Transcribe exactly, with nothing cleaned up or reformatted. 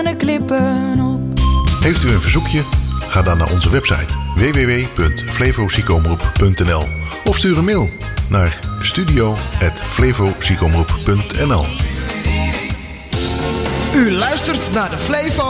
de klippen op. Heeft u een verzoekje? Ga dan naar onze website w w w punt flevoziekeomroep punt n l of stuur een mail naar studio apenstaartje flevoziekeomroep punt n l. U luistert naar de Flevo